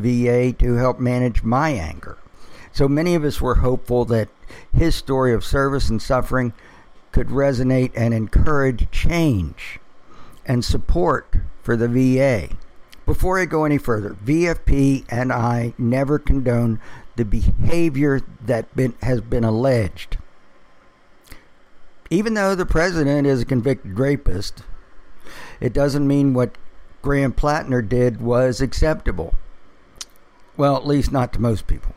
VA to help manage my anger. So many of us were hopeful that his story of service and suffering could resonate and encourage change and support for the VA. Before I go any further, VFP and I never condone the behavior that has been alleged. Even though the president is a convicted rapist, it doesn't mean what Graham Plattner did was acceptable. Well, at least not to most people.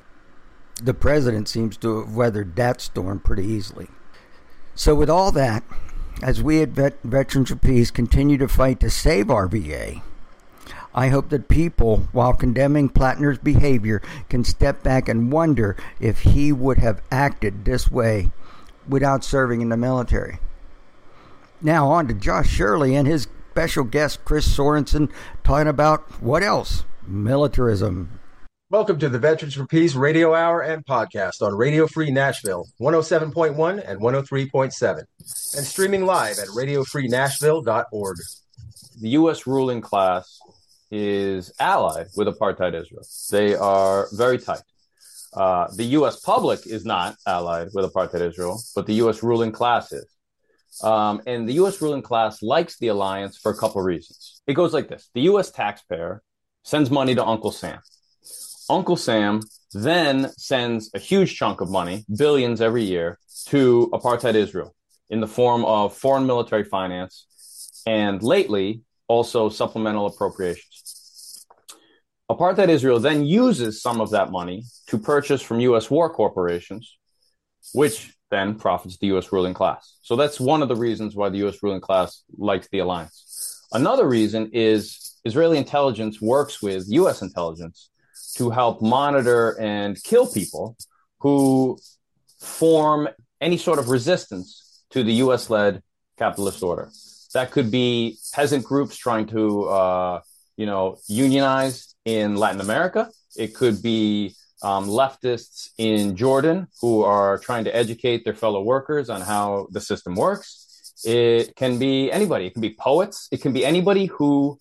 The president seems to have weathered that storm pretty easily. So with all that, as we at Veterans for Peace continue to fight to save our VA, I hope that people, while condemning Plattner's behavior, can step back and wonder if he would have acted this way without serving in the military. Now on to Josh Shirley and his special guest Chris Sorensen talking about what else? Militarism. Welcome to the Veterans for Peace Radio Hour and Podcast on Radio Free Nashville, 107.1 and 103.7, and streaming live at radiofreenashville.org. The U.S. ruling class is allied with apartheid Israel. They are very tight. The U.S. public is not allied with apartheid Israel, but the U.S. ruling class is. And the U.S. ruling class likes the alliance for a couple of reasons. It goes like this. The U.S. taxpayer sends money to Uncle Sam. Uncle Sam then sends a huge chunk of money, billions every year, to apartheid Israel in the form of foreign military finance and lately also supplemental appropriations. Apartheid Israel then uses some of that money to purchase from U.S. war corporations, which then profits the U.S. ruling class. So that's one of the reasons why the U.S. ruling class likes the alliance. Another reason is Israeli intelligence works with U.S. intelligence to help monitor and kill people who form any sort of resistance to the U.S.-led capitalist order. That could be peasant groups trying to, unionize in Latin America. It could be leftists in Jordan who are trying to educate their fellow workers on how the system works. It can be anybody. It can be poets. It can be anybody who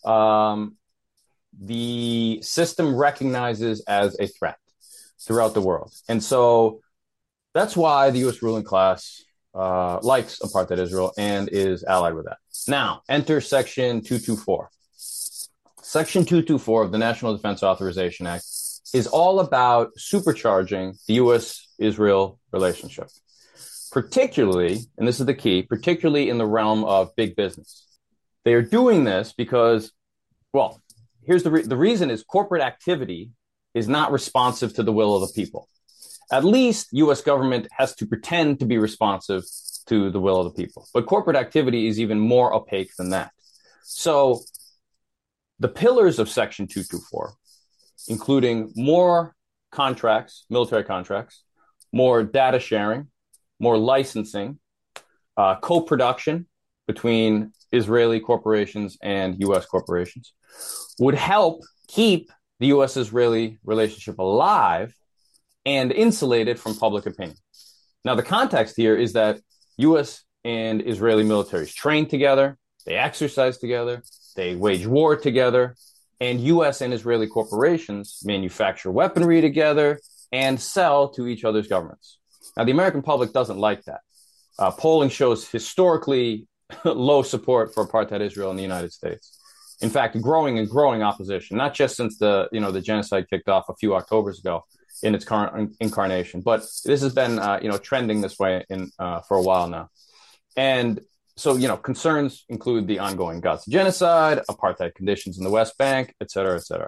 the system recognizes as a threat throughout the world. And so that's why the U.S. ruling class likes apartheid Israel and is allied with that. Now, enter Section 224. Section 224 of the National Defense Authorization Act is all about supercharging the U.S.-Israel relationship, particularly, and this is the key, particularly in the realm of big business. They are doing this because, well, here's the reason is corporate activity is not responsive to the will of the people. At least U.S. government has to pretend to be responsive to the will of the people. But corporate activity is even more opaque than that. So the pillars of Section 224, including more contracts, military contracts, more data sharing, more licensing, co-production between Israeli corporations and U.S. corporations, would help keep the U.S.-Israeli relationship alive and insulated from public opinion. Now, the context here is that U.S. and Israeli militaries train together, they exercise together, they wage war together, and U.S. and Israeli corporations manufacture weaponry together and sell to each other's governments. Now, the American public doesn't like that. Polling shows historically low support for apartheid Israel in the United States. In fact, growing opposition, not just since the genocide kicked off a few Octobers ago in its current incarnation, but this has been trending this way for a while now. And so, concerns include the ongoing Gaza genocide, apartheid conditions in the West Bank, et cetera, et cetera.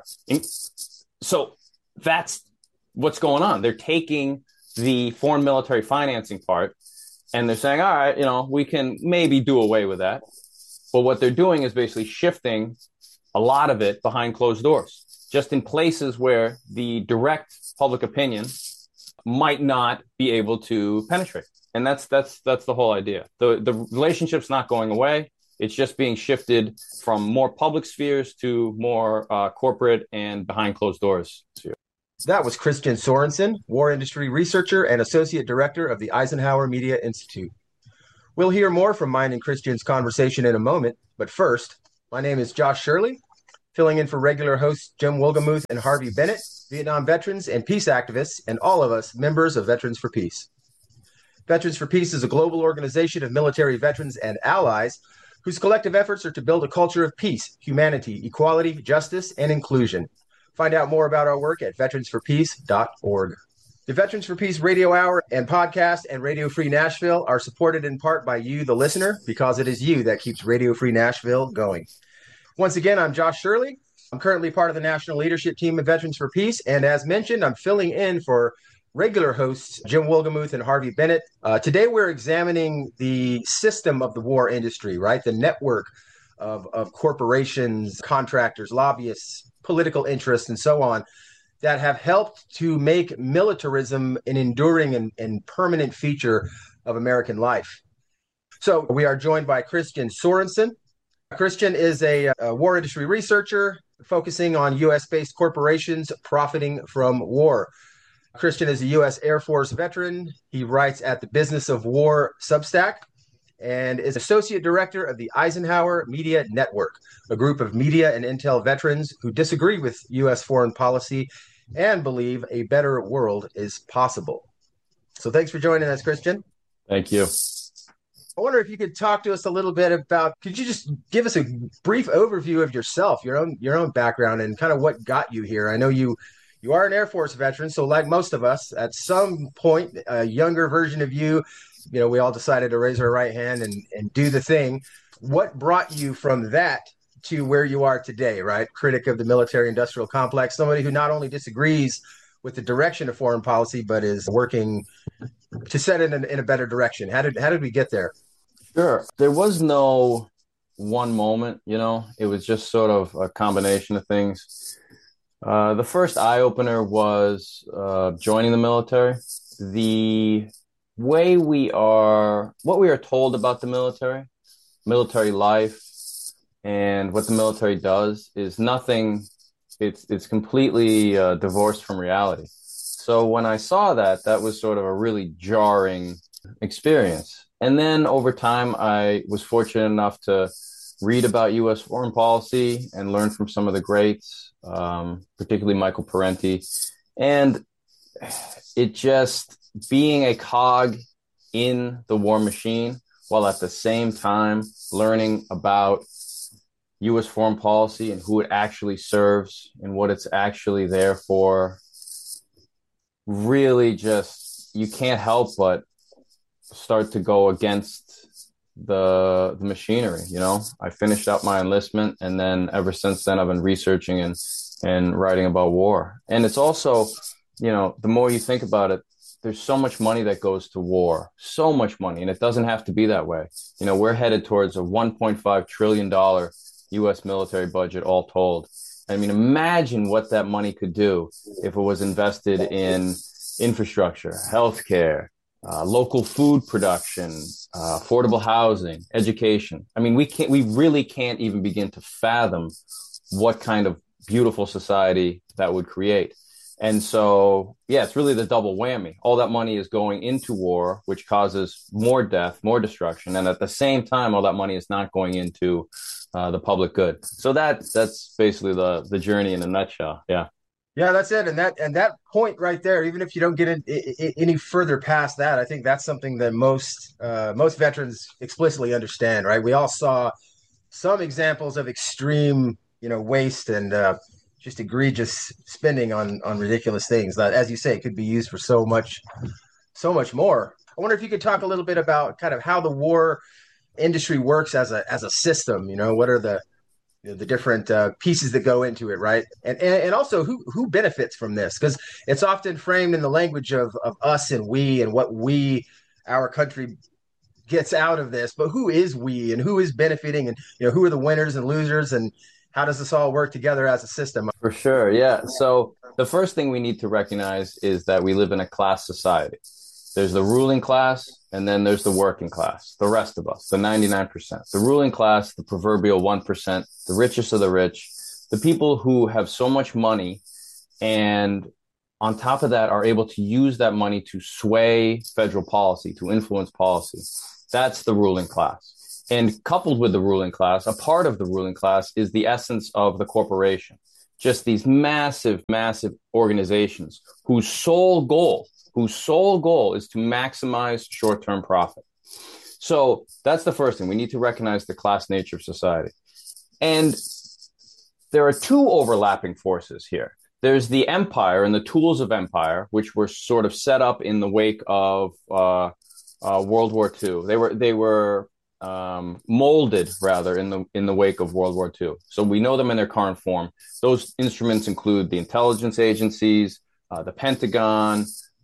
So that's what's going on. They're taking the foreign military financing part and they're saying, all right, we can maybe do away with that. But what they're doing is basically shifting a lot of it behind closed doors, just in places where the direct public opinion might not be able to penetrate. And that's the whole idea. The relationship's not going away. It's just being shifted from more public spheres to more corporate and behind closed doors spheres. That was Christian Sorensen, war industry researcher and associate director of the Eisenhower Media Institute. We'll hear more from mine and Christian's conversation in a moment, but first, my name is Josh Shirley, filling in for regular hosts Jim Wolgamuth and Harvey Bennett, Vietnam veterans and peace activists, and all of us members of Veterans for Peace. Veterans for Peace is a global organization of military veterans and allies whose collective efforts are to build a culture of peace, humanity, equality, justice, and inclusion. Find out more about our work at veteransforpeace.org. The Veterans for Peace Radio Hour and podcast and Radio Free Nashville are supported in part by you, the listener, because it is you that keeps Radio Free Nashville going. Once again, I'm Josh Shirley. I'm currently part of the national leadership team of Veterans for Peace. And as mentioned, I'm filling in for regular hosts Jim Wolgamuth and Harvey Bennett. Today, we're examining the system of the war industry, right? The network of corporations, contractors, lobbyists, political interests, and so on that have helped to make militarism an enduring and permanent feature of American life. So we are joined by Christian Sorensen. Christian is a war industry researcher focusing on U.S.-based corporations profiting from war. Christian is a U.S. Air Force veteran. He writes at the Business of War Substack and is associate director of the Eisenhower Media Network, a group of media and intel veterans who disagree with U.S. foreign policy and believe a better world is possible. So thanks for joining us, Christian. Thank you. I wonder if you could talk to us a little bit about, could you just give us a brief overview of yourself, your own background, and kind of what got you here? I know you are an Air Force veteran, so like most of us, at some point, a younger version of you, we all decided to raise our right hand and do the thing. What brought you from that to where you are today, right? Critic of the military-industrial complex, somebody who not only disagrees with the direction of foreign policy, but is working to set it in a better direction. How did we get there? Sure. There was no one moment, it was just sort of a combination of things. The first eye-opener was joining the military. The way what we are told about the military life, and what the military does is nothing, it's completely divorced from reality. So when I saw that was sort of a really jarring experience. And then over time, I was fortunate enough to read about U.S. foreign policy and learn from some of the greats, particularly Michael Parenti. And it just being a cog in the war machine, while at the same time learning about U.S. foreign policy and who it actually serves and what it's actually there for, really just, you can't help but start to go against the machinery. I finished up my enlistment, and then ever since then I've been researching and writing about war. And it's also, the more you think about it, there's so much money that goes to war, so much money, and it doesn't have to be that way. We're headed towards a $1.5 trillion U.S. military budget all told. I mean, imagine what that money could do if it was invested in infrastructure, healthcare, local food production, affordable housing, education. I mean, we really can't even begin to fathom what kind of beautiful society that would create. And so, yeah, it's really the double whammy. All that money is going into war, which causes more death, more destruction. And at the same time, all that money is not going into the public good. So that's basically the journey in a nutshell. Yeah. Yeah, that's it. And that point right there, even if you don't get any further past that, I think that's something that most veterans explicitly understand, right? We all saw some examples of extreme, waste and just egregious spending on ridiculous things that, as you say, could be used for so much more. I wonder if you could talk a little bit about kind of how the war industry works as a system. What are the different pieces that go into it, right? And also who benefits from this? Because it's often framed in the language of us and we and what our country gets out of this. But who is we and who is benefiting, and who are the winners and losers, and how does this all work together as a system? For sure, yeah. So the first thing we need to recognize is that we live in a class society. There's the ruling class, and then there's the working class, the rest of us, the 99%. The ruling class, the proverbial 1%, the richest of the rich, the people who have so much money and on top of that are able to use that money to sway federal policy, to influence policy. That's the ruling class. And coupled with the ruling class, a part of the ruling class is the essence of the corporation. Just these massive, massive organizations whose sole goal is to maximize short-term profit. So that's the first thing. We need to recognize the class nature of society. And there are two overlapping forces here. There's the empire and the tools of empire, which were sort of set up in the wake of World War II. They were molded rather in the wake of World War II. So we know them in their current form. Those instruments include the intelligence agencies, the Pentagon,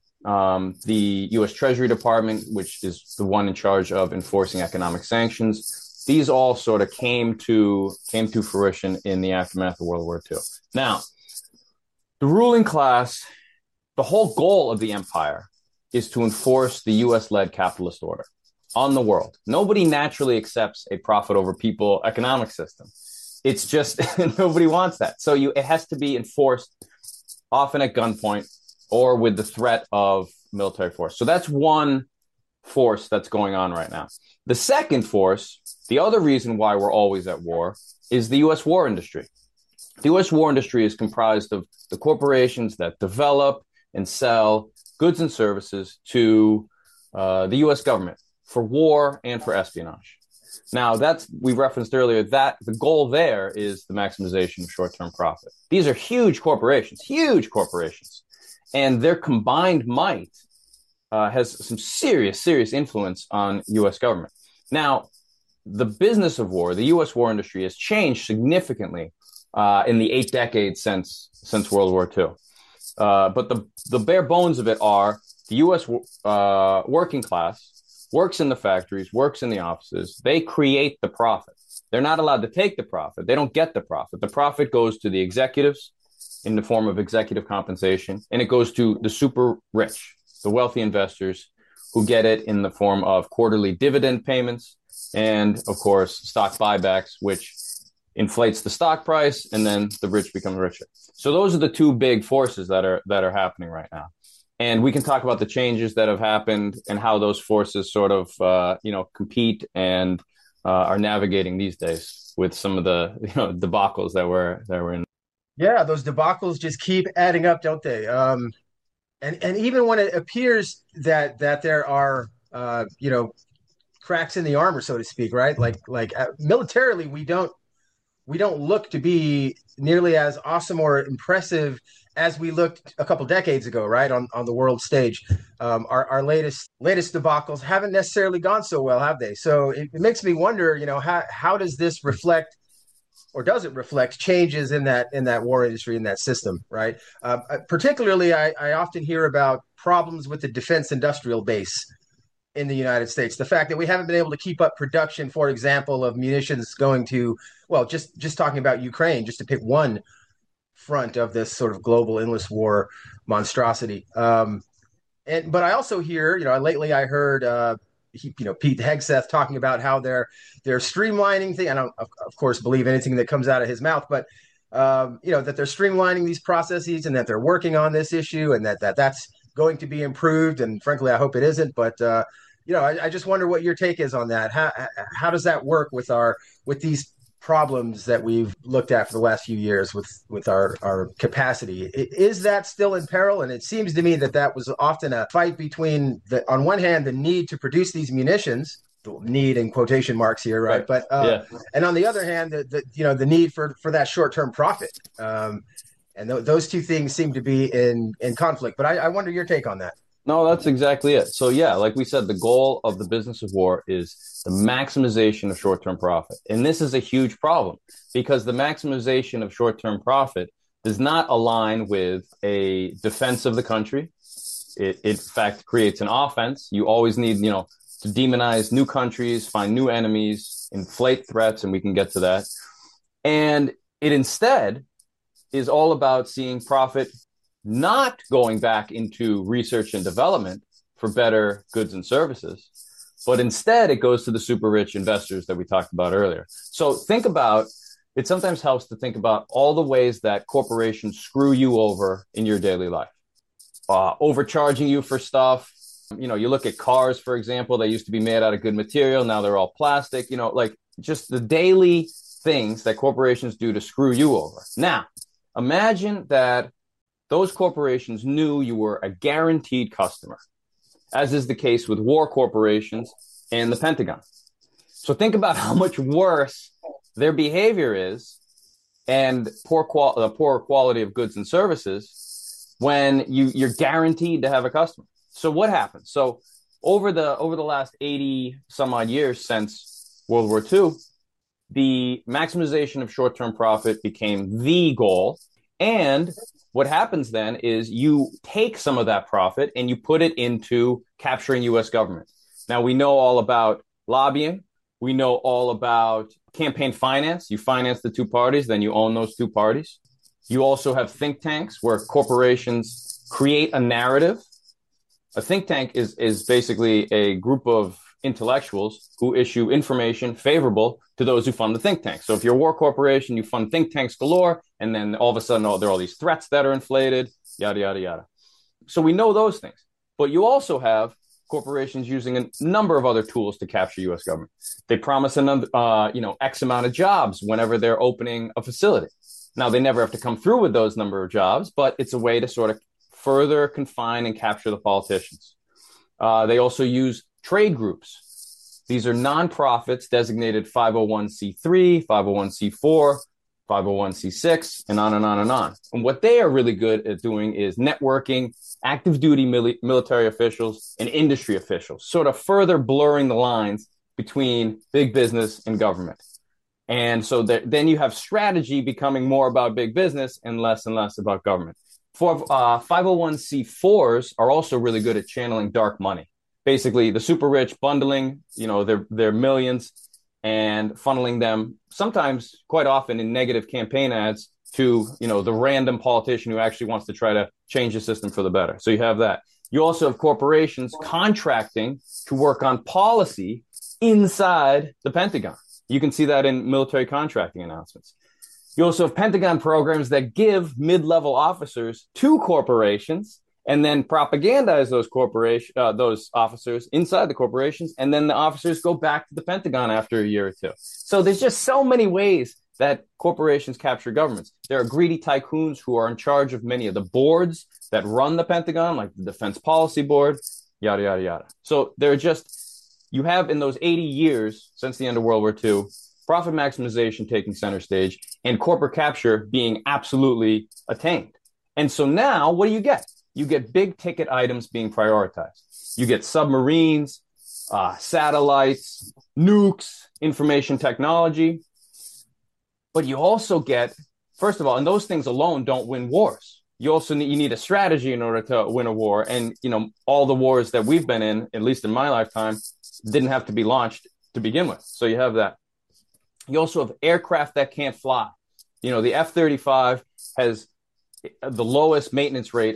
the U.S. Treasury Department, which is the one in charge of enforcing economic sanctions. These all sort of came to fruition in the aftermath of World War II. Now, the ruling class, the whole goal of the empire is to enforce the U.S.-led capitalist order on the world. Nobody naturally accepts a profit over people economic system. It's just nobody wants that. So it has to be enforced often at gunpoint or with the threat of military force. So that's one force that's going on right now. The second force, the other reason why we're always at war, is the U.S. war industry. The U.S. war industry is comprised of the corporations that develop and sell goods and services to the U.S. government for war and for espionage. Now, we referenced earlier that the goal there is the maximization of short-term profit. These are huge corporations, and their combined might has some serious influence on U.S. government. Now, the business of war, the U.S. war industry has changed significantly in the 8 decades since World War II. But the bare bones of it are the U.S. Working class works in the factories, works in the offices. They create the profit. They're not allowed to take the profit. They don't get the profit. The profit goes to the executives in the form of executive compensation, and it goes to the super rich, the wealthy investors, who get it in the form of quarterly dividend payments and, of course, stock buybacks, which inflates the stock price, and then the rich become richer. So those are the two big forces that are happening right now. And we can talk about the changes that have happened and how those forces sort of, compete and are navigating these days with some of the debacles that we're in. Yeah, those debacles just keep adding up, don't they? And even when it appears that there are cracks in the armor, so to speak, right? Like militarily, we don't look to be nearly as awesome or impressive as we looked a couple decades ago, right, on the world stage. Our latest debacles haven't necessarily gone so well, have they? So it makes me wonder, how does this reflect, or does it reflect changes in that war industry, in that system, right? Particularly, I often hear about problems with the defense industrial base in the United States. The fact that we haven't been able to keep up production, for example, of munitions going to, well, just talking about Ukraine, just to pick one front of this sort of global endless war monstrosity. But I also hear, lately I heard, Pete Hegseth talking about how they're streamlining things. I don't, of course, believe anything that comes out of his mouth, but that they're streamlining these processes and that they're working on this issue and that's going to be improved. And frankly, I hope it isn't. But I just wonder what your take is on that. How does that work with these problems that we've looked at for the last few years with our capacity? Is that still in peril? And it seems to me that was often a fight between on one hand, the need to produce these munitions, the need in quotation marks here, right? But and on the other hand, the need for that short-term profit. And those two things seem to be in conflict. But I wonder your take on that. No, that's exactly it. So yeah, like we said, the goal of the business of war is the maximization of short-term profit. And this is a huge problem because the maximization of short-term profit does not align with a defense of the country. It in fact creates an offense. You always need, to demonize new countries, find new enemies, inflate threats, and we can get to that. And it instead is all about seeing profit not going back into research and development for better goods and services, but instead it goes to the super rich investors that we talked about earlier. So it sometimes helps to think about all the ways that corporations screw you over in your daily life, overcharging you for stuff, You look at cars, for example, they used to be made out of good material. Now they're all plastic, like just the daily things that corporations do to screw you over. Now, imagine that those corporations knew you were a guaranteed customer, as is the case with war corporations and the Pentagon. So think about how much worse their behavior is and poor quality of goods and services when you're guaranteed to have a customer. So what happens? So over the last 80 some odd years since World War II, the maximization of short-term profit became the goal. And what happens then is you take some of that profit and you put it into capturing U.S. government. Now, we know all about lobbying. We know all about campaign finance. You finance the two parties, then you own those two parties. You also have think tanks where corporations create a narrative. A think tank is basically a group of intellectuals who issue information favorable to those who fund the think tank. So if you're a war corporation, you fund think tanks galore, and then all of a sudden, there are all these threats that are inflated, yada, yada, yada. So we know those things. But you also have corporations using a number of other tools to capture U.S. government. They promise X amount of jobs whenever they're opening a facility. Now, they never have to come through with those number of jobs, but it's a way to sort of further confine and capture the politicians. They also use trade groups. These are nonprofits designated 501c3, 501c4, 501c6, and on and on and on. And what they are really good at doing is networking active duty military officials and industry officials, sort of further blurring the lines between big business and government. And so then you have strategy becoming more about big business and less about government. 501c4s are also really good at channeling dark money. Basically, the super rich bundling, their millions and funneling them sometimes, quite often, in negative campaign ads to, the random politician who actually wants to try to change the system for the better. So you have that. You also have corporations contracting to work on policy inside the Pentagon. You can see that in military contracting announcements. You also have Pentagon programs that give mid-level officers to corporations and then propagandize those officers inside the corporations, and then the officers go back to the Pentagon after a year or two. So there's just so many ways that corporations capture governments. There are greedy tycoons who are in charge of many of the boards that run the Pentagon, like the Defense Policy Board, yada, yada, yada. So you have in those 80 years since the end of World War II, profit maximization taking center stage and corporate capture being absolutely attained. And so now what do you get? You get big ticket items being prioritized. You get submarines, satellites, nukes, information technology. But you also get, first of all, and those things alone don't win wars. You also need a strategy in order to win a war. And, all the wars that we've been in, at least in my lifetime, didn't have to be launched to begin with. So you have that. You also have aircraft that can't fly. The F-35 has the lowest maintenance ready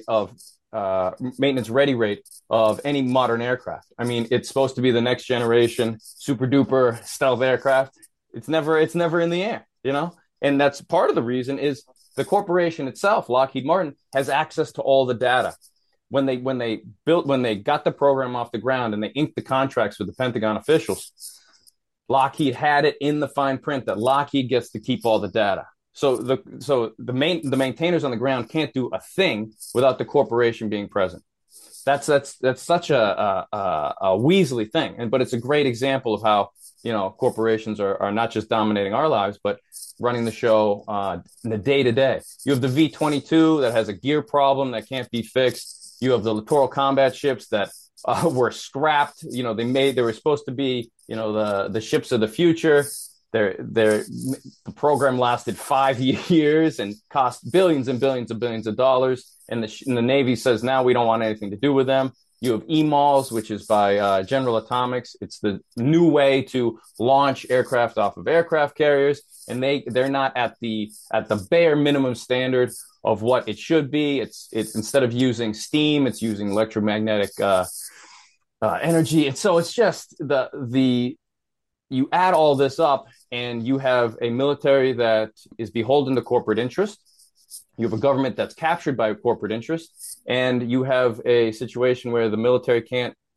rate of any modern aircraft. I mean, it's supposed to be the next generation super duper stealth aircraft. It's never in the air, and that's part of the reason is the corporation itself, Lockheed Martin, has access to all the data. When they got the program off the ground and they inked the contracts with the Pentagon officials, Lockheed had it in the fine print that Lockheed gets to keep all the data. So the maintainers on the ground can't do a thing without the corporation being present. That's such a Weasley thing, but it's a great example of how corporations are not just dominating our lives, but running the show in the day to day. You have the V-22 that has a gear problem that can't be fixed. You have the littoral combat ships that were scrapped. They were supposed to be the ships of the future. The program lasted 5 years and cost billions and billions of dollars. And the Navy says, now we don't want anything to do with them. You have EMALS, which is by General Atomics. It's the new way to launch aircraft off of aircraft carriers. And they're not at the bare minimum standard of what it should be. It's instead of using steam, it's using electromagnetic energy. And so it's just you add all this up and you have a military that is beholden to corporate interest. You have a government that's captured by corporate interest, and you have a situation where the military can't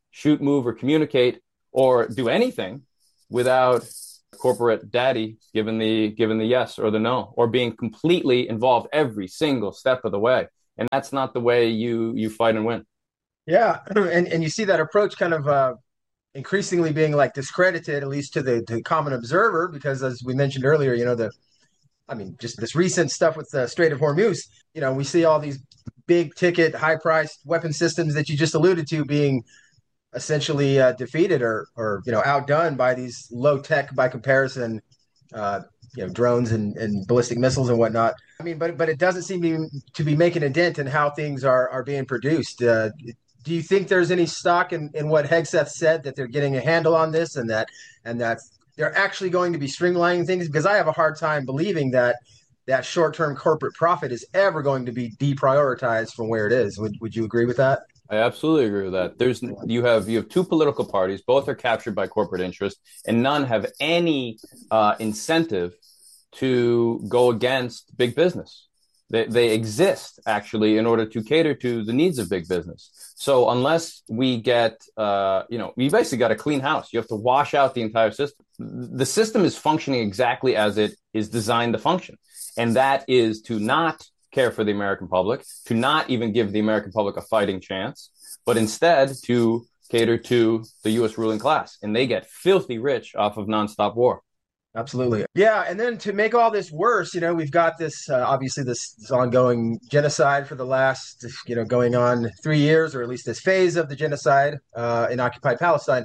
shoot, move, or communicate or do anything without corporate daddy giving the yes or the no, or being completely involved every single step of the way. And that's not the way you fight and win. Yeah, and you see that approach kind of increasingly being like discredited, at least to the common observer, because as we mentioned earlier, just this recent stuff with the Strait of Hormuz, we see all these big ticket, high priced weapon systems that you just alluded to being essentially defeated or outdone by these low tech by comparison, drones and ballistic missiles and whatnot. I mean, but it doesn't seem to be making a dent in how things are being produced. Do you think there's any stock in what Hegseth said, that they're getting a handle on this and that they're actually going to be streamlining things? Because I have a hard time believing that short-term corporate profit is ever going to be deprioritized from where it is. Would you agree with that? I absolutely agree with that. You have two political parties, both are captured by corporate interest, and none have any incentive to go against big business. They exist actually in order to cater to the needs of big business. So unless we get, we basically got a clean house. You have to wash out the entire system. The system is functioning exactly as it is designed to function. And that is to not care for the American public, to not even give the American public a fighting chance, but instead to cater to the U.S. ruling class. And they get filthy rich off of nonstop war. Absolutely. Yeah. And then to make all this worse, we've got this, obviously this ongoing genocide for the last, going on 3 years, or at least this phase of the genocide in occupied Palestine.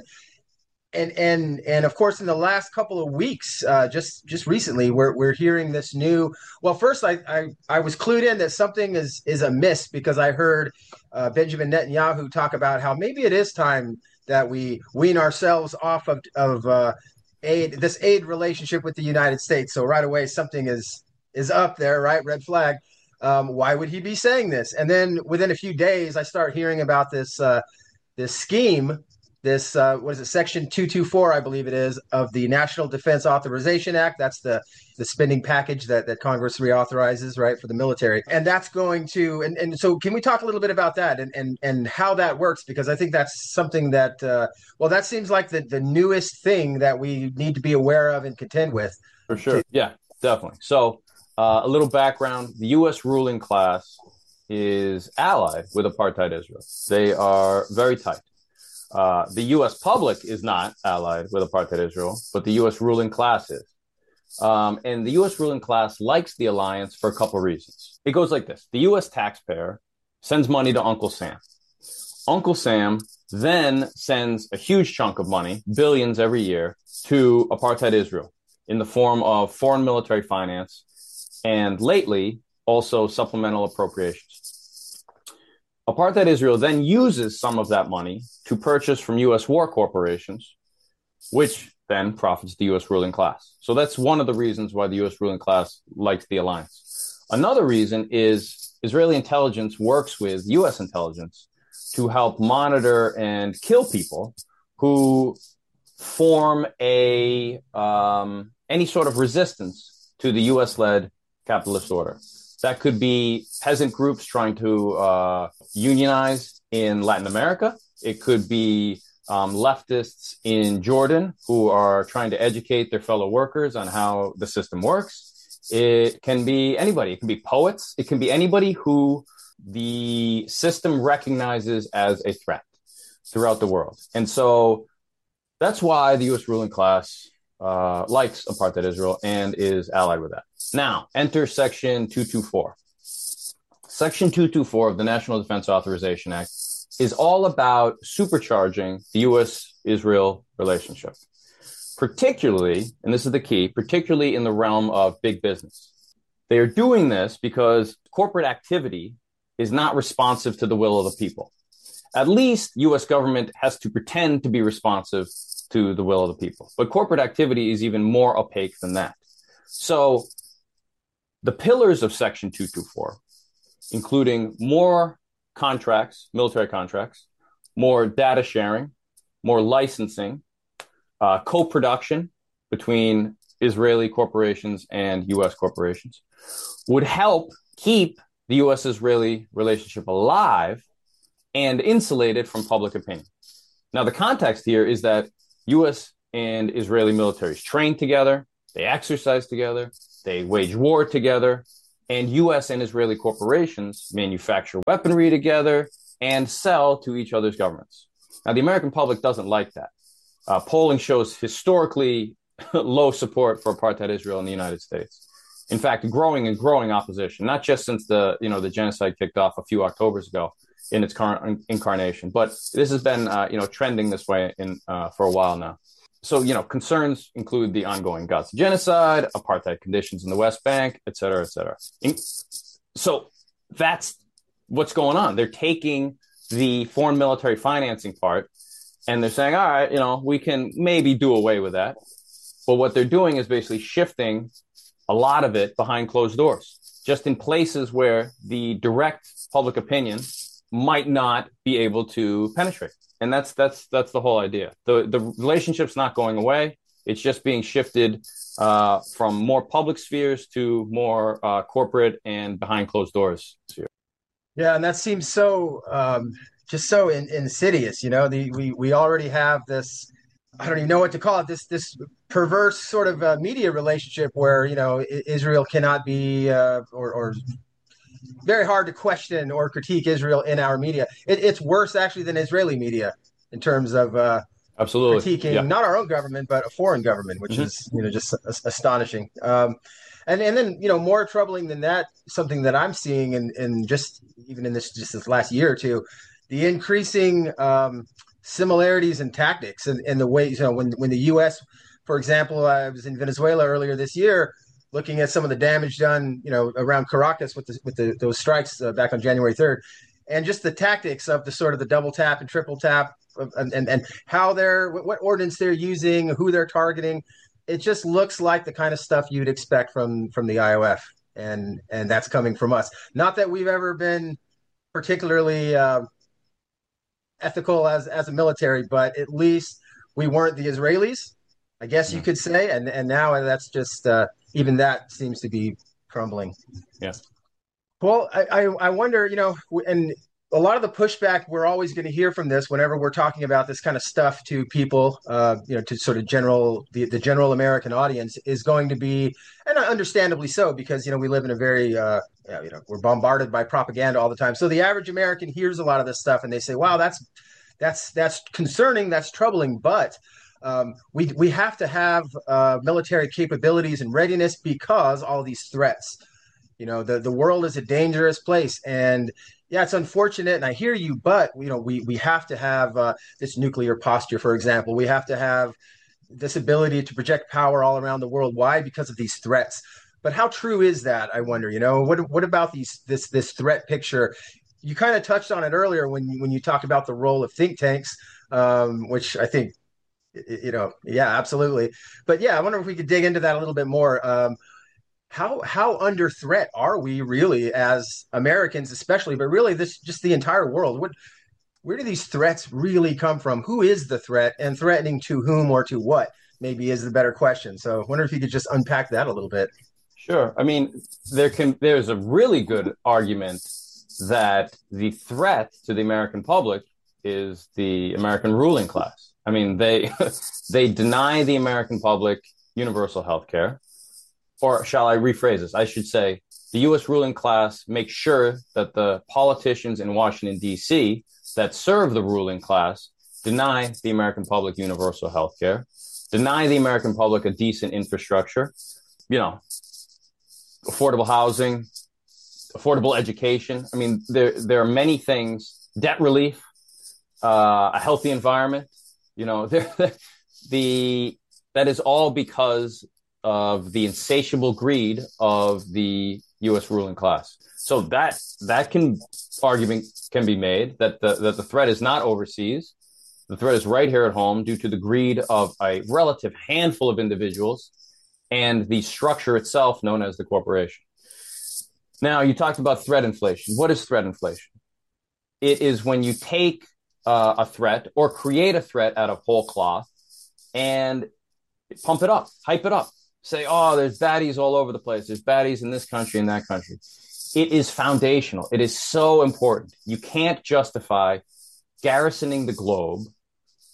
And of course, in the last couple of weeks, just recently, we're hearing this new. Well, first, I was clued in that something is amiss, because I heard Benjamin Netanyahu talk about how maybe it is time that we wean ourselves off of this aid relationship with the United States. So right away, something is up there, right? Red flag. Why would he be saying this? And then within a few days, I start hearing about this scheme. This what is it? Section 224, I believe it is, of the National Defense Authorization Act. That's the spending package that Congress reauthorizes, right, for the military. And that's going to and so can we talk a little bit about that and how that works? Because I think that's something that that seems like the newest thing that we need to be aware of and contend with. For sure. Yeah, definitely. So a little background: the U.S. ruling class is allied with apartheid Israel. They are very tight. The U.S. public is not allied with apartheid Israel, but the U.S. ruling class is. And the U.S. ruling class likes the alliance for a couple of reasons. It goes like this. The U.S. taxpayer sends money to Uncle Sam. Uncle Sam then sends a huge chunk of money, billions every year, to apartheid Israel in the form of foreign military finance and lately also supplemental appropriations. Apartheid Israel then uses some of that money to purchase from U.S. war corporations, which then profits the U.S. ruling class. So that's one of the reasons why the U.S. ruling class likes the alliance. Another reason is Israeli intelligence works with U.S. intelligence to help monitor and kill people who form any sort of resistance to the U.S.-led capitalist order. That could be peasant groups trying to unionize in Latin America. It could be leftists in Jordan who are trying to educate their fellow workers on how the system works. It can be anybody. It can be poets. It can be anybody who the system recognizes as a threat throughout the world. And so that's why the U.S. ruling class likes apartheid Israel and is allied with that. Now, enter Section 224. Section 224 of the National Defense Authorization Act is all about supercharging the U.S.-Israel relationship, particularly, and this is the key, particularly in the realm of big business. They are doing this because corporate activity is not responsive to the will of the people. At least U.S. government has to pretend to be responsive to the will of the people. But corporate activity is even more opaque than that. So the pillars of Section 224, including more contracts, military contracts, more data sharing, more licensing, co-production between Israeli corporations and U.S. corporations, would help keep the U.S.-Israeli relationship alive and insulated from public opinion. Now, the context here is that U.S. and Israeli militaries train together, they exercise together, they wage war together, and U.S. and Israeli corporations manufacture weaponry together and sell to each other's governments. Now, the American public doesn't like that. Polling shows historically low support for apartheid Israel in the United States. In fact, growing and growing opposition, not just since the genocide kicked off a few Octobers ago in its current incarnation, but this has been trending this way for a while now. So, concerns include the ongoing Gaza genocide, apartheid conditions in the West Bank, et cetera, et cetera. So that's what's going on. They're taking the foreign military financing part and they're saying, all right, we can maybe do away with that. But what they're doing is basically shifting a lot of it behind closed doors, just in places where the direct public opinion might not be able to penetrate. And that's the whole idea. The relationship's not going away. It's just being shifted from more public spheres to more corporate and behind closed doors sphere. Yeah, and that seems so just so insidious. We already have this. I don't even know what to call it. This perverse sort of media relationship where Israel cannot be or very hard to question or critique Israel in our media. It's worse actually than Israeli media in terms of absolutely critiquing not our own government but a foreign government, which is just astonishing. And then more troubling than that, something that I'm seeing in just even in this last year or two, the increasing similarities in tactics and the way when the U.S., for example, I was in Venezuela earlier this year, looking at some of the damage done around Caracas with those strikes back on January 3rd, and just the tactics of the sort of the double tap and triple tap and how what ordnance they're using, who they're targeting. It just looks like the kind of stuff you'd expect from the IOF, and that's coming from us. Not that we've ever been particularly ethical as a military, but at least we weren't the Israelis, I guess you could say, and now that's just even that seems to be crumbling. Yeah. Well, I wonder, and a lot of the pushback we're always going to hear from this whenever we're talking about this kind of stuff to people, to sort of the general American audience is going to be, and understandably so, because, we live in a very, we're bombarded by propaganda all the time. So the average American hears a lot of this stuff and they say, wow, that's concerning, that's troubling, but we have to have military capabilities and readiness because all these threats. The world is a dangerous place, and yeah, it's unfortunate, and I hear you, but we have to have this nuclear posture, for example. We have to have this ability to project power all around the world. Why? Because of these threats. But how true is that? I wonder. What about this threat picture? You kind of touched on it earlier when you talked about the role of think tanks, which I think, yeah, absolutely. But yeah, I wonder if we could dig into that a little bit more. How under threat are we really as Americans, especially, but really just the entire world? Where do these threats really come from? Who is the threat, and threatening to whom or to what? Maybe is the better question. So I wonder if you could just unpack that a little bit. Sure. I mean, there's a really good argument that the threat to the American public is the American ruling class. I mean, they deny the American public universal health care. Or shall I rephrase this? I should say the U.S. ruling class makes sure that the politicians in Washington, D.C. that serve the ruling class deny the American public universal health care, deny the American public a decent infrastructure, affordable housing, affordable education. I mean, there are many things, debt relief, a healthy environment. That is all because of the insatiable greed of the U.S. ruling class. So that argument can be made that the threat is not overseas. The threat is right here at home due to the greed of a relative handful of individuals and the structure itself known as the corporation. Now, you talked about threat inflation. What is threat inflation? It is when you take a threat or create a threat out of whole cloth and pump it up, hype it up. Say, oh, there's baddies all over the place. There's baddies in this country and that country. It is foundational. It is so important. You can't justify garrisoning the globe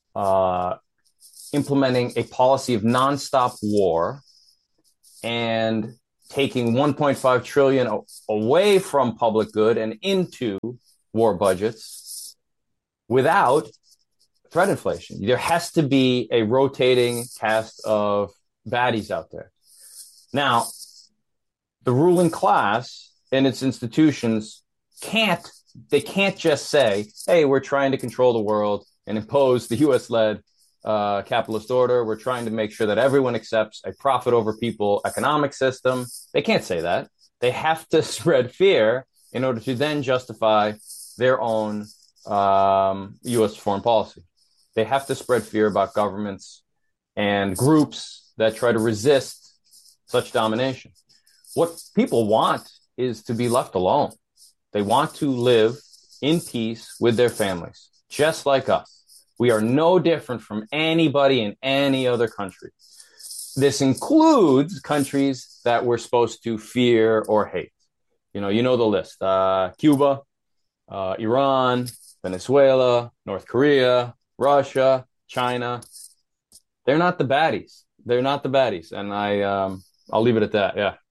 uh, implementing a policy of nonstop war and taking 1.5 trillion away from public good and into war budgets without threat inflation. There has to be a rotating cast of baddies out there. Now, the ruling class and its institutions can't just say, hey, we're trying to control the world and impose the US-led capitalist order. We're trying to make sure that everyone accepts a profit over people economic system. They can't say that. They have to spread fear in order to then justify their own US foreign policy. They have to spread fear about governments and groups that try to resist such domination. What people want is to be left alone. They want to live in peace with their families, just like us. We are no different from anybody in any other country. This includes countries that we're supposed to fear or hate. You know the list. Cuba, Iran, Venezuela, North Korea, Russia, China. They're not the baddies. They're not the baddies. And I'll leave it at that. Yeah.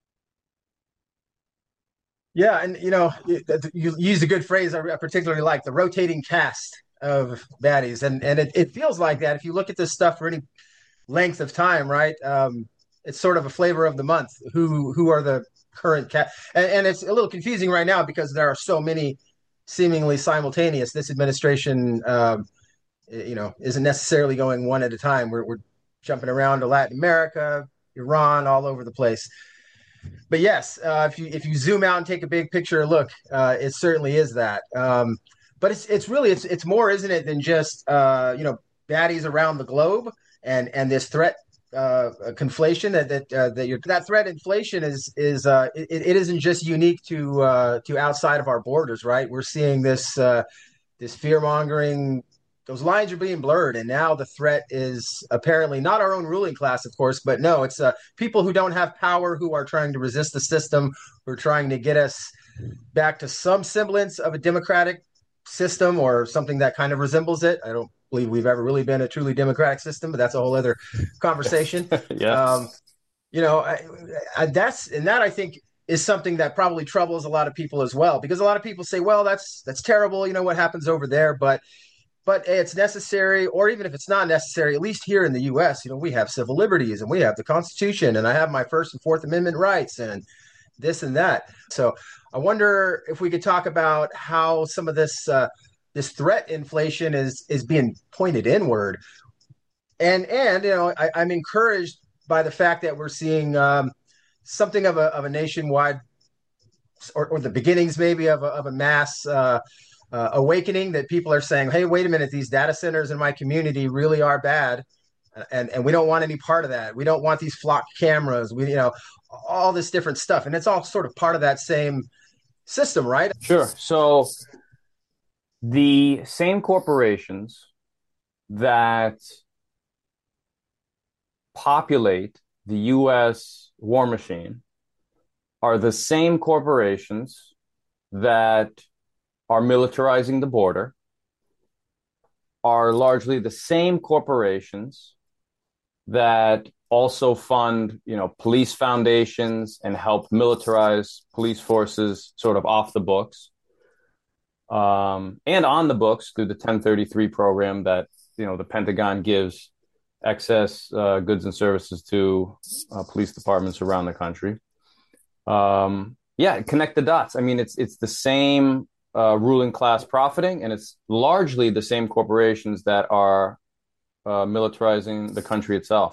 Yeah, and you used a good phrase I particularly like, the rotating cast of baddies, and it feels like that if you look at this stuff for any length of time, right? It's sort of a flavor of the month. Who are the current cat? And it's a little confusing right now because there are so many seemingly simultaneous. This administration, isn't necessarily going one at a time. We're jumping around to Latin America, Iran, all over the place. But yes, if you zoom out and take a big picture look, it certainly is that. But it's really it's more, isn't it, than just baddies around the globe and this threat conflation that threat inflation it isn't just unique to outside of our borders, right? We're seeing this fear mongering. Those lines are being blurred, and now the threat is apparently not our own ruling class, of course, but no, it's people who don't have power, who are trying to resist the system, who are trying to get us back to some semblance of a democratic system or something that kind of resembles it. I don't believe we've ever really been a truly democratic system, but that's a whole other conversation. Yeah. That I think is something that probably troubles a lot of people as well, because a lot of people say, well, that's terrible, what happens over there, but it's necessary. Or even if it's not necessary, at least here in the US, we have civil liberties and we have the Constitution, and I have my First and Fourth Amendment rights and this and that. So I wonder if we could talk about how some of this threat inflation is being pointed inward. And I'm encouraged by the fact that we're seeing something of a nationwide, or the beginnings maybe of a mass awakening, that people are saying, hey, wait a minute, these data centers in my community really are bad. And we don't want any part of that. We don't want these flock cameras. All this different stuff. And it's all sort of part of that same system, right? Sure. So the same corporations that populate the US war machine are the same corporations that are militarizing the border, are largely the same corporations that also fund, police foundations and help militarize police forces sort of off the books, and on the books through the 1033 program that, the Pentagon gives excess goods and services to police departments around the country. Connect the dots. I mean, it's the same ruling class profiting, and it's largely the same corporations that are militarizing the country itself.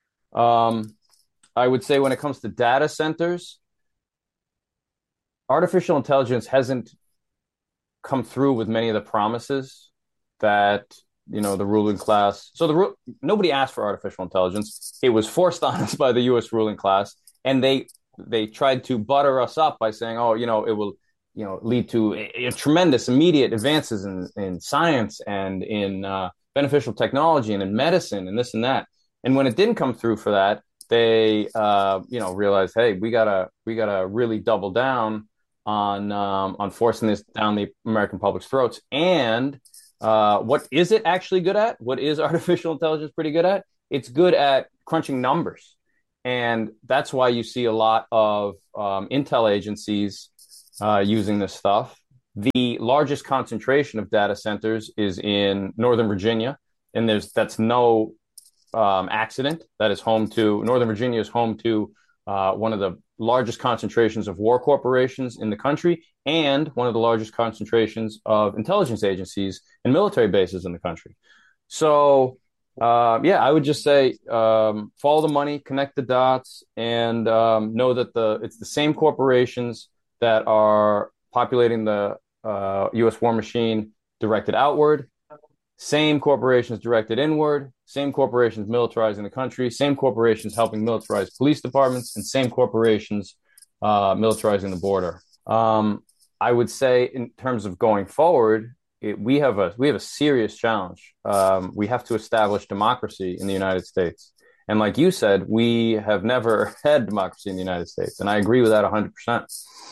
I would say when it comes to data centers, artificial intelligence hasn't come through with many of the promises that, the ruling class. So nobody asked for artificial intelligence. It was forced on us by the U.S. ruling class, and they tried to butter us up by saying, oh, it will, lead to a tremendous immediate advances in science and in beneficial technology and in medicine and this and that. And when it didn't come through for that, they, realized, hey, we gotta really double down on forcing this down the American public's throats. And What is it actually good at? What is artificial intelligence pretty good at? It's good at crunching numbers. And that's why you see a lot of intel agencies using this stuff. The largest concentration of data centers is in Northern Virginia, and that's no accident. That is home to Northern Virginia is home to one of the largest concentrations of war corporations in the country, and one of the largest concentrations of intelligence agencies and military bases in the country. So, I would just say follow the money, connect the dots, and know that it's the same corporations that are populating the U.S. war machine directed outward, same corporations directed inward, same corporations militarizing the country, same corporations helping militarize police departments, and same corporations militarizing the border. I would say in terms of going forward, we have a serious challenge. We have to establish democracy in the United States. And like you said, we have never had democracy in the United States. And I agree with that 100%.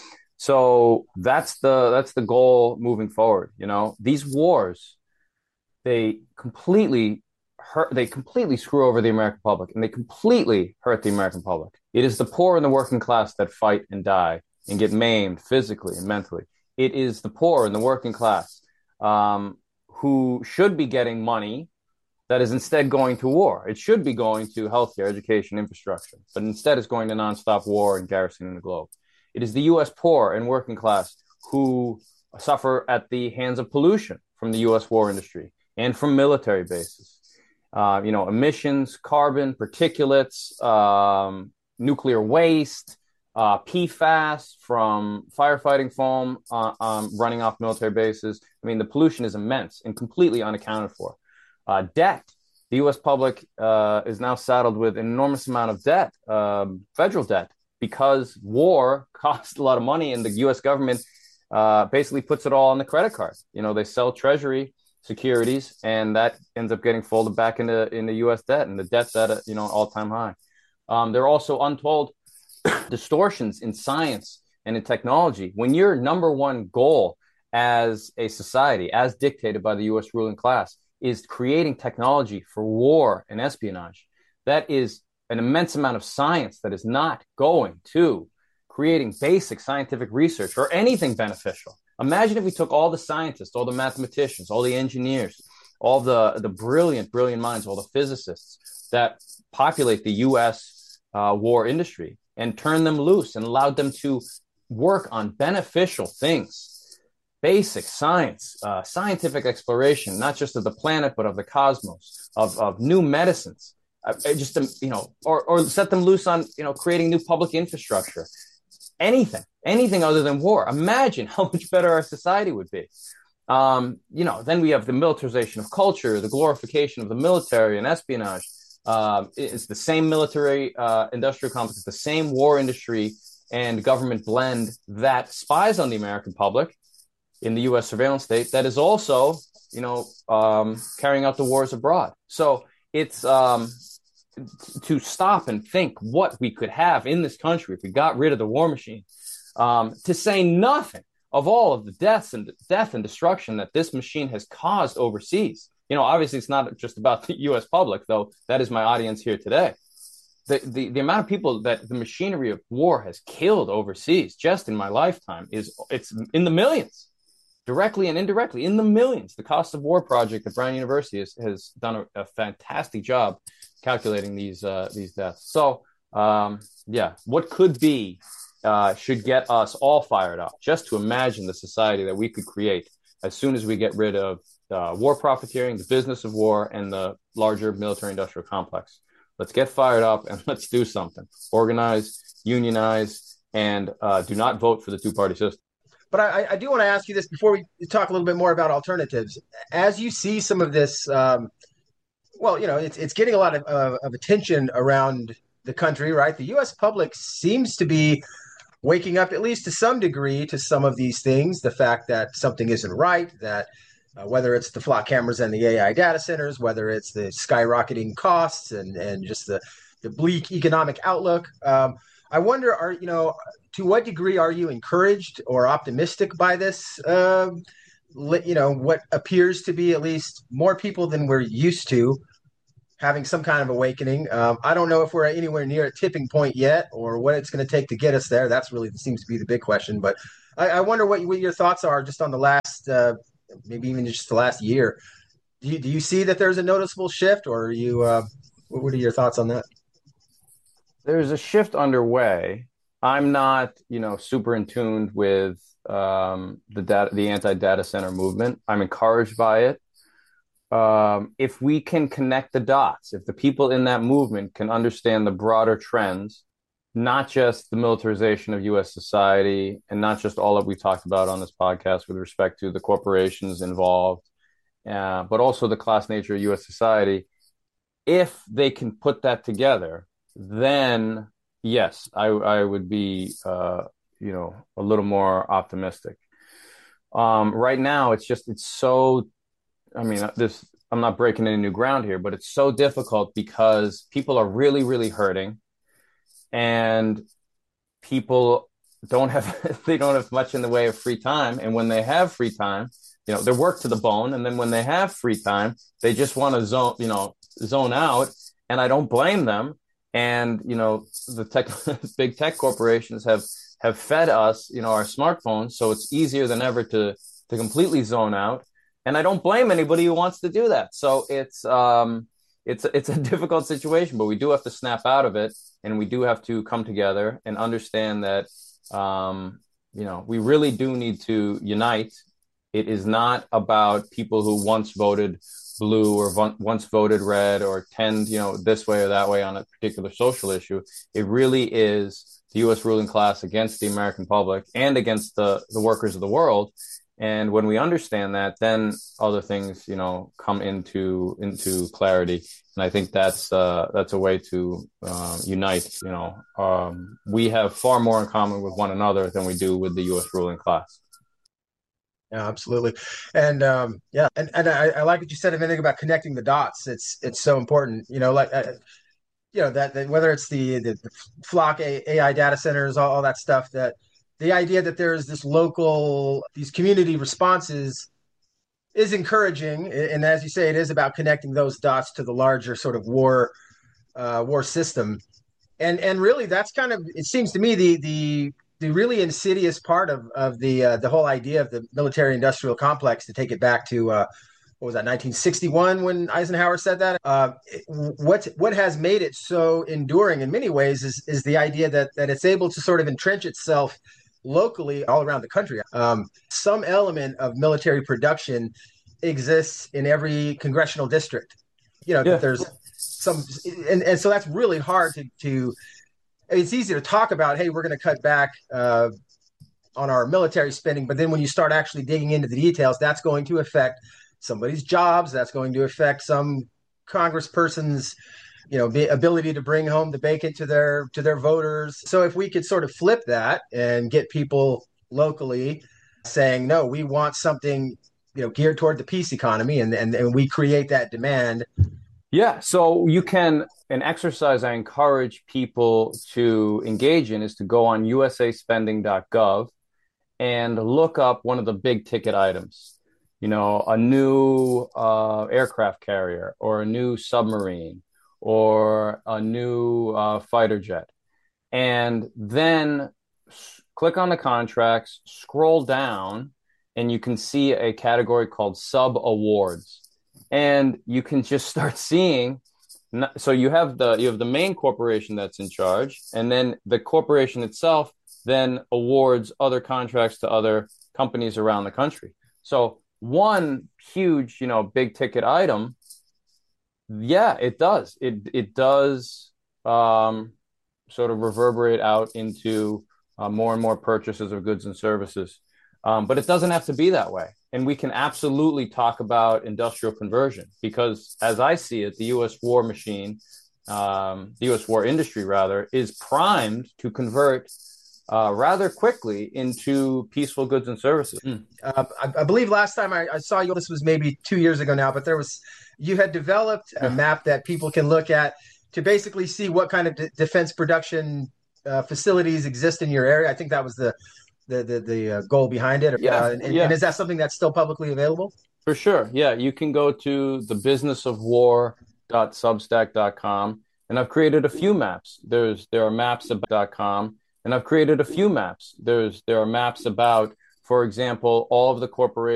So that's the goal moving forward. You know, these wars, they completely screw over the American public, and they completely hurt the American public. It is the poor and the working class that fight and die and get maimed physically and mentally. It is the poor and the working class who should be getting money that is instead going to war. It should be going to healthcare, education, infrastructure, but instead it's going to nonstop war and garrisoning the globe. It is the U.S. poor and working class who suffer at the hands of pollution from the U.S. war industry and from military bases. Emissions, carbon, particulates, nuclear waste, PFAS from firefighting foam running off military bases. I mean, the pollution is immense and completely unaccounted for. Debt. The U.S. public is now saddled with an enormous amount of debt, federal debt, because war costs a lot of money, and the U.S. government basically puts it all on the credit card. You know, they sell Treasury securities, and that ends up getting folded back into U.S. debt, and the debt's at an all-time high. There are also untold distortions in science and in technology. When your number one goal as a society, as dictated by the U.S. ruling class, is creating technology for war and espionage, that is an immense amount of science that is not going to creating basic scientific research or anything beneficial. Imagine if we took all the scientists, all the mathematicians, all the engineers, all the brilliant minds, all the physicists that populate the U.S. War industry, and turned them loose and allowed them to work on beneficial things, basic science, scientific exploration, not just of the planet, but of the cosmos, of new medicines, or set them loose on, creating new public infrastructure. Anything other than war. Imagine how much better our society would be. Then we have the militarization of culture, the glorification of the military and espionage. It's the same military industrial complex, the same war industry and government blend that spies on the American public in the U.S. surveillance state that is also, carrying out the wars abroad. So it's to stop and think what we could have in this country if we got rid of the war machine, to say nothing of all of the death and destruction that this machine has caused overseas. Obviously it's not just about the U.S. public, though that is my audience here today. The amount of people that the machinery of war has killed overseas just in my lifetime it's in the millions, directly and indirectly in the millions. The Cost of War project at Brown University has done a fantastic job calculating these deaths. So what could be should get us all fired up just to imagine the society that we could create as soon as we get rid of war profiteering, the business of war, and the larger military-industrial complex. Let's get fired up and let's do something. Organize, unionize, and do not vote for the two-party system. But I do want to ask you this before we talk a little bit more about alternatives. As you see some of this, it's getting a lot of attention around the country, right? The U.S. public seems to be waking up, at least to some degree, to some of these things. The fact that something isn't right, that whether it's the flock cameras and the AI data centers, whether it's the skyrocketing costs and just the bleak economic outlook. I wonder, to what degree are you encouraged or optimistic by this what appears to be at least more people than we're used to having some kind of awakening. I don't know if we're anywhere near a tipping point yet, or what it's going to take to get us there. That's really seems to be the big question. But I wonder what your thoughts are just on the last, maybe even just the last year. Do you see that there's a noticeable shift, or are you? What are your thoughts on that? There's a shift underway. I'm not, super in tune with the anti-data center movement. I'm encouraged by it. If we can connect the dots, if the people in that movement can understand the broader trends, not just the militarization of U.S. society and not just all that we talked about on this podcast with respect to the corporations involved, but also the class nature of U.S. society, if they can put that together, then yes, I would be, a little more optimistic. Right now, it's so, I'm not breaking any new ground here, but it's so difficult because people are really, really hurting, and people they don't have much in the way of free time. And when they have free time, they're worked to the bone. And then when they have free time, they just want to zone out. And I don't blame them. And, the big tech corporations have fed us, our smartphones. So it's easier than ever to completely zone out. And I don't blame anybody who wants to do that. So it's a difficult situation, but we do have to snap out of it, and we do have to come together and understand that, we really do need to unite. It is not about people who once voted blue or once voted red or tend, this way or that way on a particular social issue. It really is the U.S. ruling class against the American public and against the workers of the world. And when we understand that, then other things, come into clarity. And I think that's a way to unite. We have far more in common with one another than we do with the U.S. ruling class. Yeah, absolutely. And and I like what you said a minute about connecting the dots. It's so important. That whether it's the Flock AI data centers, all that stuff, that the idea that there's these community responses is encouraging. And as you say, it is about connecting those dots to the larger sort of war system. And really, that's kind of, it seems to me, the really insidious part of the whole idea of the military industrial complex, to take it back to what was that, 1961, when Eisenhower said that. What has made it so enduring in many ways is the idea that it's able to sort of entrench itself locally all around the country. Some element of military production exists in every congressional district. That there's some, and so that's really hard to. It's easy to talk about, hey, we're going to cut back on our military spending, but then when you start actually digging into the details, that's going to affect somebody's jobs. That's going to affect some congressperson's ability to bring home the bacon to their voters. So if we could sort of flip that and get people locally saying, no, we want something geared toward the peace economy, and we create that demand. Yeah, so an exercise I encourage people to engage in is to go on usaspending.gov and look up one of the big ticket items, a new aircraft carrier or a new submarine or a new fighter jet. And then click on the contracts, scroll down, and you can see a category called sub awards. And you can just start seeing. So you have the main corporation that's in charge, and then the corporation itself then awards other contracts to other companies around the country. So one huge, big ticket item. Yeah, it does. It does sort of reverberate out into more and more purchases of goods and services. But it doesn't have to be that way. And we can absolutely talk about industrial conversion, because as I see it, the U.S. war machine, the U.S. war industry rather, is primed to convert rather quickly into peaceful goods and services. I believe last time I saw you, this was maybe 2 years ago now, but you had developed a map that people can look at to basically see what kind of defense production facilities exist in your area. I think that was the the goal behind it? And is that something that's still publicly available? For sure. Yeah, you can go to thebusinessofwar.substack.com, and I've created a few maps. There are maps about.com, and I've created a few maps. There are maps about, for example, all of the corporations